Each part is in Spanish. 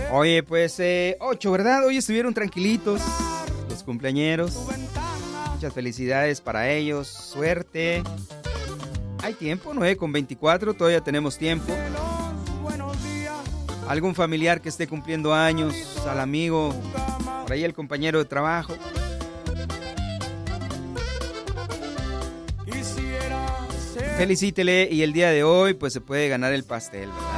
Oye, pues 8, ¿verdad? Hoy estuvieron tranquilitos los cumpleañeros. Muchas felicidades para ellos, suerte. Hay tiempo, 9:24, todavía tenemos tiempo. Algún familiar que esté cumpliendo años, al amigo, por ahí el compañero de trabajo. Felicítele y el día de hoy pues se puede ganar el pastel, ¿verdad?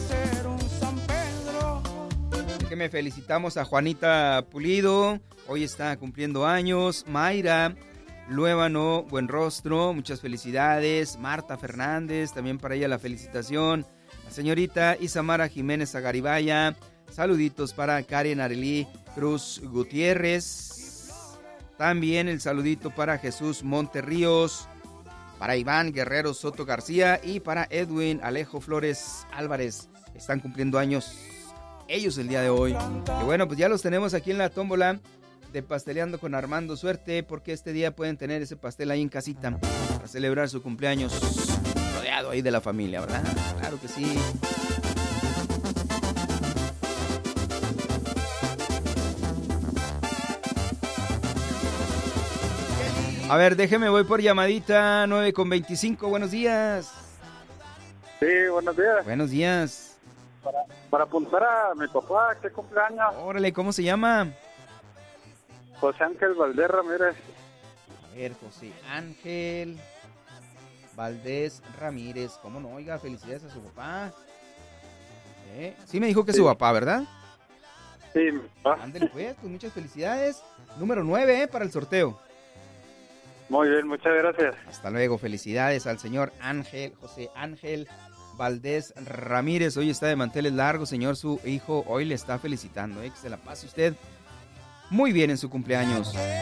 Que me felicitamos a Juanita Pulido, hoy está cumpliendo años. Mayra Luébano Buenrostro, muchas felicidades. Marta Fernández, también para ella la felicitación. La señorita Isamara Jiménez Agaribaya, saluditos para Karen Arelí Cruz Gutiérrez. También el saludito para Jesús Monterríos, para Iván Guerrero Soto García y para Edwin Alejo Flores Álvarez. Están cumpliendo años ellos el día de hoy. Y bueno, pues ya los tenemos aquí en la tómbola de Pasteleando con Armando. Suerte, porque este día pueden tener ese pastel ahí en casita para celebrar su cumpleaños rodeado ahí de la familia, ¿verdad? Claro que sí. A ver, déjeme, voy por llamadita 9:25. Buenos días. Sí, buenos días. Buenos días. Para apuntar a mi papá, que cumpleaños. Órale, ¿cómo se llama? José Ángel Valdés Ramírez. A ver, José Ángel Valdés Ramírez. ¿Cómo no? Oiga, felicidades a su papá. Sí me dijo que es su papá, ¿verdad? Sí, mi papá. Ándale pues muchas felicidades. Número 9, para el sorteo. Muy bien, muchas gracias. Hasta luego, felicidades al señor José Ángel Valdés Ramírez. Hoy está de manteles largos, señor, su hijo hoy le está felicitando. Que se la pase usted muy bien en su cumpleaños.